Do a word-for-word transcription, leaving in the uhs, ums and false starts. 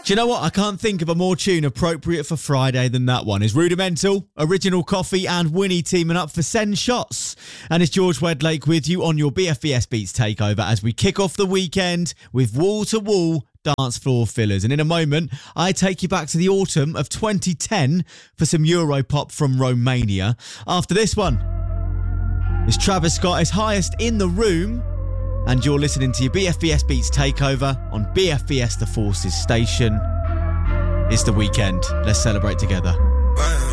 Do you know what? I can't think of a more tune appropriate for Friday than that one. Is Rudimental, Original Coffee and Winnie teaming up for Send Shots. And it's George Wedlake with you on your B F B S Beats Takeover as we kick off the weekend with wall-to-wall dance floor fillers. And in a moment, I take you back to the autumn of twenty ten for some Europop from Romania. After this one, it's Travis Scott, his highest in the room. And you're listening to your B F B S Beats Takeover on B F B S The Forces station. It's the weekend. Let's celebrate together.